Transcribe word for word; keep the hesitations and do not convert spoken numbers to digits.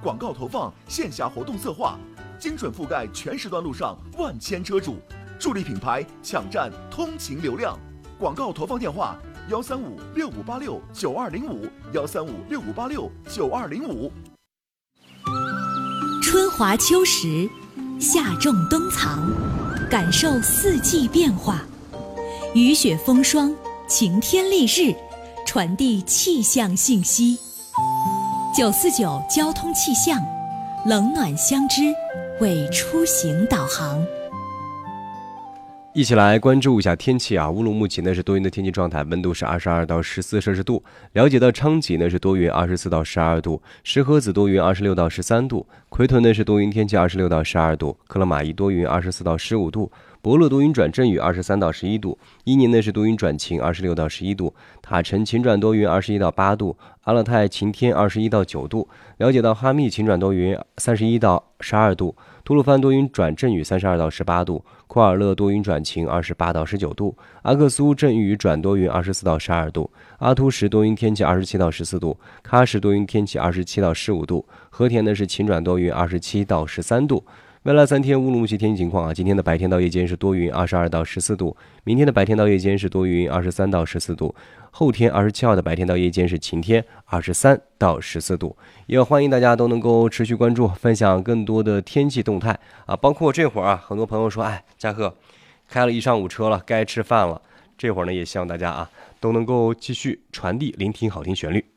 广告投放、线下活动策划，精准覆盖全时段路上万千车主，助力品牌抢占通勤流量。广告投放电话：幺三五六五八六九二零五，幺三五六五八六九二零五。 春华秋实，夏种冬藏，感受四季变化。雨雪风霜，晴天丽日，传递气象信息。九四九交通气象，冷暖相知，为出行导航。 一起来关注一下天气啊！乌鲁木齐呢是多云的天气状态，温度是二十二到十四摄氏度。了解到昌吉呢是多云二十四到十二度，石河子多云二十六到十三度，奎屯呢是多云天气二十六到十二度，克勒玛依多云二十四到十五度，博乐多云转阵雨二十三到十一度，伊宁呢是多云转晴二十六到十一度，塔城晴转多云二十一到八度，阿勒泰晴天二十一到九度。了解到哈密晴转多云三十一到十二度，吐鲁番多云转阵雨三十二到十八度，库尔勒多云转晴二十八到十九度，阿克苏阵雨转多云二十四到十二度，阿图什多云天气二十七到十四度，喀什多云天气二十七到十五度，和田呢是晴转多云二十七到十三度。未来三天乌鲁木齐天气情况啊，今天的白天到夜间是多云二十二到十四度，明天的白天到夜间是多云二十三到十四度，后天二十七号的白天到夜间是晴天二十三到十四度。也欢迎大家都能够持续关注，分享更多的天气动态啊，包括这会儿啊，很多朋友说，哎，嘉贺开了一上午车了，该吃饭了。这会儿呢，也希望大家啊都能够继续传递聆听好听旋律。